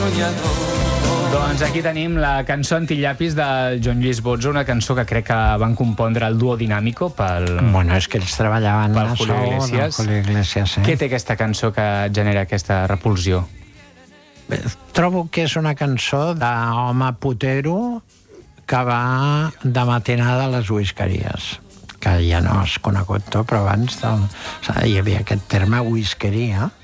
Doncs aquí tenim la cançó Antillapis del Joan Lluís Botzo, una cançó que crec que van compondre el duo Dinàmico pel... Bueno, és que ells treballaven pel a Julio Iglesias. Julio Iglesias, Què té aquesta cançó que genera aquesta repulsió? Trobo que és una cançó d'home putero que va de matinada a les whiskeries, que ja no és conegut tot, però abans hi havia aquest terme whiskeria,